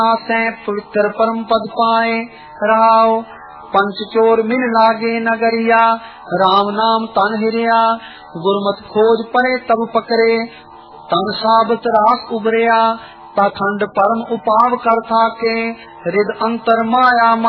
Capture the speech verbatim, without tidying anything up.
पवित्र परम पद पाए राव। पंच चोर मिल लागे नगरिया, राम नाम तन हिरिया। गुरमत खोज परे तब पकरे, तन साबत रास उबरिया। पाखंड परम उपाव कर थाके, हृद अंतर माया